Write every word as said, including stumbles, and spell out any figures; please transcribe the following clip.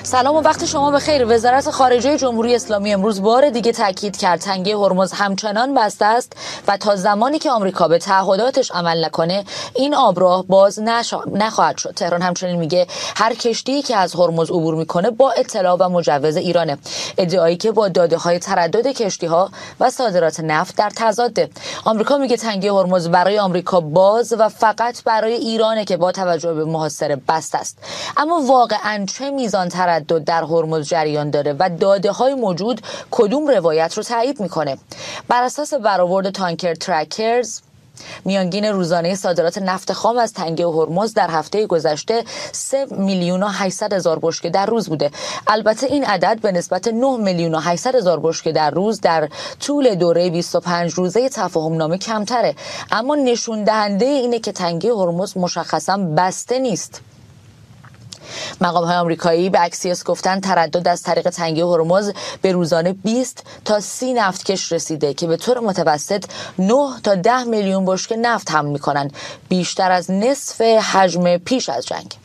سلام و وقت شما بخیر. وزارت خارجه جمهوری اسلامی امروز بار دیگه تاکید کرد تنگه هرمز همچنان بسته است و تا زمانی که آمریکا به تعهداتش عمل نکنه این آبراه باز نشا... نخواهد شد. تهران همچنین میگه هر کشتی که از هرمز عبور میکنه با اطلاع و مجوز ایرانه. ادعایی که با داده‌های تردد کشتی‌ها و صادرات نفت در تضاده. آمریکا میگه تنگه هرمز برای آمریکا باز و فقط برای ایرانه که با توجه به محاصره بسته است. اما واقعاً چه میزان تردد در هرمز جریان داره و داده‌های موجود کدوم روایت رو تایید میکنه؟ بر اساس برآورد تانکر ترکرز، میانگین روزانه صادرات نفت خام از تنگه هرمز در هفته گذشته سه میلیون و هشتصد هزار بشکه در روز بوده. البته این عدد به نسبت نه میلیون و هشتصد هزار بشکه در روز در طول دوره بیست و پنج روزه تفاهم نامه کمتره، اما نشون دهنده اینه که تنگه هرمز مشخصاً بسته نیست. مقام‌های آمریکایی به اکسیوس گفتن تردد از طریق تنگه هرمز به روزانه بیست تا سی نفتکش رسیده که به طور متوسط نه تا ده میلیون بشکه نفت حمل می‌کنند، بیشتر از نصف حجم پیش از جنگ.